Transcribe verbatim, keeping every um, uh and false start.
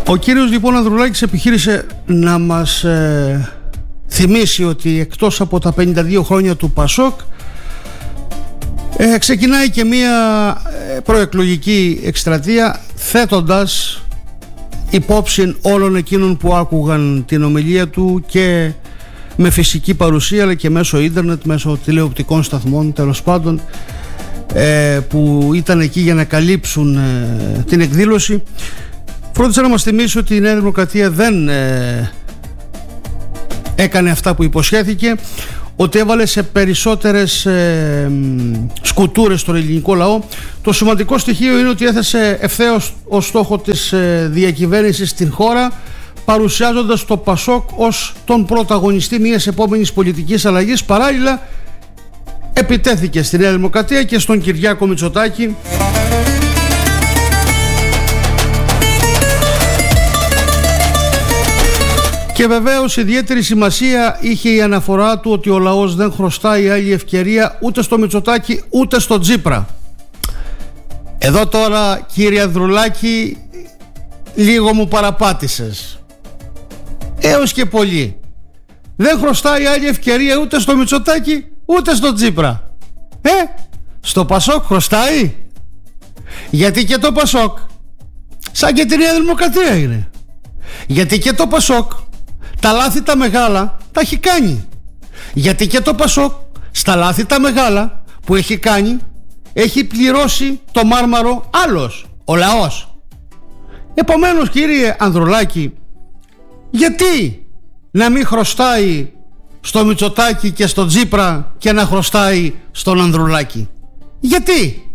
Ο κύριος λοιπόν Ανδρουλάκης επιχείρησε να μας ε, θυμίσει ότι εκτός από τα πενήντα δύο χρόνια του Πασόκ ε, ξεκινάει και μία ε, προεκλογική εκστρατεία, θέτοντας υπόψη όλων εκείνων που άκουγαν την ομιλία του και με φυσική παρουσία αλλά και μέσω ίντερνετ, μέσω τηλεοπτικών σταθμών τέλος πάντων, ε, που ήταν εκεί για να καλύψουν ε, την εκδήλωση. Φρόντισε να μας θυμίσει ότι η Νέα Δημοκρατία δεν ε, έκανε αυτά που υποσχέθηκε, ότι έβαλε σε περισσότερες ε, σκουτούρες στον ελληνικό λαό. Το σημαντικό στοιχείο είναι ότι έθεσε ευθέως ως στόχο της ε, διακυβέρνησης στην χώρα, παρουσιάζοντας το Πασόκ ως τον πρωταγωνιστή μιας επόμενης πολιτικής αλλαγής. Παράλληλα επιτέθηκε στη Νέα Δημοκρατία και στον Κυριάκο Μητσοτάκη, και βεβαίως ιδιαίτερη σημασία είχε η αναφορά του ότι ο λαός δεν χρωστάει άλλη ευκαιρία ούτε στο Μητσοτάκη ούτε στο Τσίπρα. Εδώ τώρα, κύριε Ανδρουλάκη, λίγο μου παραπάτησες, έως και πολύ. Δεν χρωστάει άλλη ευκαιρία ούτε στο Μητσοτάκη ούτε στο Τσίπρα. Ε, στο Πασόκ χρωστάει. Γιατί και το Πασόκ, σαν και τη Νέα Δημοκρατία είναι, γιατί και το Πασόκ τα λάθη τα μεγάλα τα έχει κάνει. Γιατί και το Πασόκ στα λάθη τα μεγάλα που έχει κάνει έχει πληρώσει το μάρμαρο άλλος, ο λαός. Επομένως, κύριε Ανδρουλάκη, γιατί να μην χρωστάει στο Μητσοτάκη και στο Τσίπρα και να χρωστάει στον Ανδρουλάκη? Γιατί?